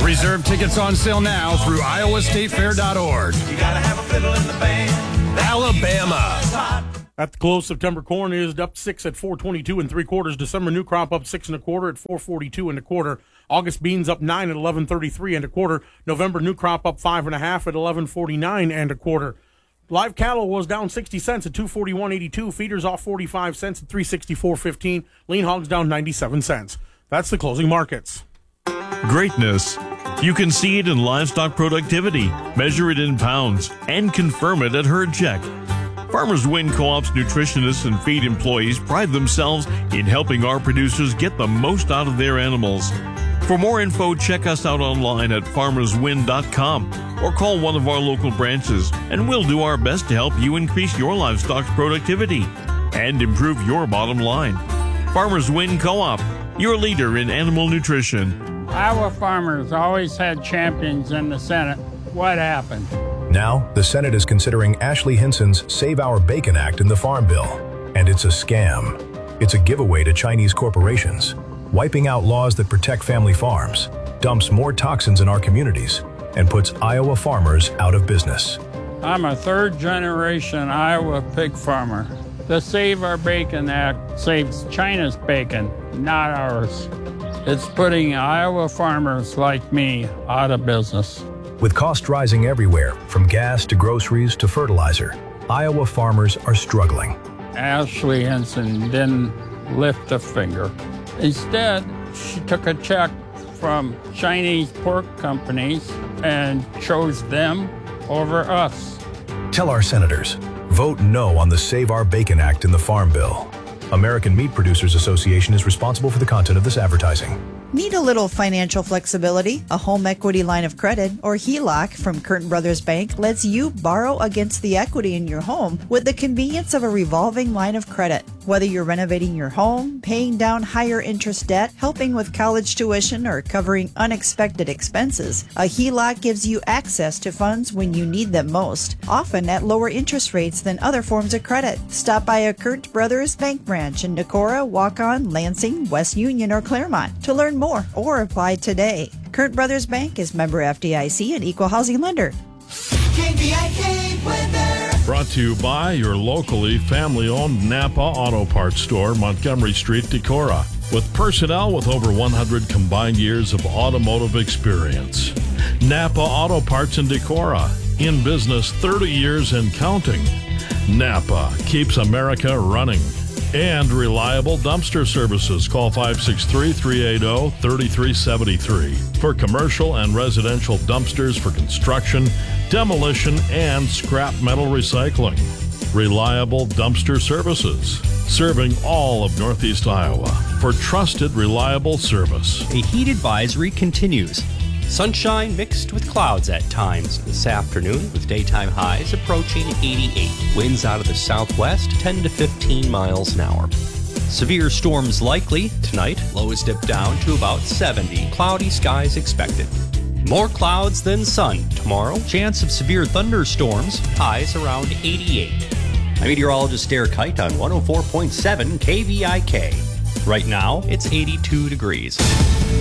Reserve tickets on sale now through iowastatefair.org. You gotta have a fiddle in the band. Alabama. At the close, September corn is up 6 at 4.22 3/4. December new crop up 6 1/4 at 4.42 1/4. August beans up 9 at 11.33 1/4. November new crop up 5 1/2 at 11.49 1/4. Live cattle was down 60 cents at 241.82. Feeders off 45 cents at 364.15. Lean hogs down 97 cents. That's the closing markets. Greatness. You can see it in livestock productivity, measure it in pounds, and confirm it at Herd Check. Farmers Win Co-op's nutritionists and feed employees pride themselves in helping our producers get the most out of their animals. For more info, check us out online at farmerswin.com or call one of our local branches, and we'll do our best to help you increase your livestock's productivity and improve your bottom line. Farmers Win Co-op, your leader in animal nutrition. Iowa farmers always had champions in the Senate. What happened? Now, the Senate is considering Ashley Hinson's Save Our Bacon Act in the Farm Bill. And it's a scam. It's a giveaway to Chinese corporations, wiping out laws that protect family farms, dumps more toxins in our communities, and puts Iowa farmers out of business. I'm a third-generation Iowa pig farmer. The Save Our Bacon Act saves China's bacon, not ours. It's putting Iowa farmers like me out of business. With costs rising everywhere, from gas to groceries to fertilizer, Iowa farmers are struggling. Ashley Hinson didn't lift a finger. Instead, she took a check from Chinese pork companies and chose them over us. Tell our senators, vote no on the Save Our Bacon Act in the Farm Bill. American Meat Producers Association is responsible for the content of this advertising. Need a little financial flexibility? A home equity line of credit, or HELOC, from Curtin Brothers Bank lets you borrow against the equity in your home with the convenience of a revolving line of credit. Whether you're renovating your home, paying down higher interest debt, helping with college tuition, or covering unexpected expenses, a HELOC gives you access to funds when you need them most, often at lower interest rates than other forms of credit. Stop by a Curtin Brothers Bank branch in Decorah, Waukon, Lansing, West Union, or Claremont to learn more or apply today. Curtin Brothers Bank is member FDIC and equal housing lender. KVIK weather. Brought to you by your locally family-owned Napa Auto Parts store, Montgomery Street, Decorah, with personnel with over 100 combined years of automotive experience. Napa Auto Parts in Decorah, in business 30 years and counting. Napa keeps America running. And reliable dumpster services. Call 563-380-3373 for commercial and residential dumpsters for construction, demolition, and scrap metal recycling. Reliable dumpster services, serving all of Northeast Iowa for trusted, reliable service. A heat advisory continues. Sunshine mixed with clouds at times this afternoon, with daytime highs approaching 88. Winds out of the southwest, 10 to 15 miles an hour. Severe storms likely tonight. Lows dip down to about 70. Cloudy skies expected. More clouds than sun tomorrow. Chance of severe thunderstorms. Highs around 88. I'm meteorologist Derek Kite on 104.7 KVIK. Right now, it's 82 degrees.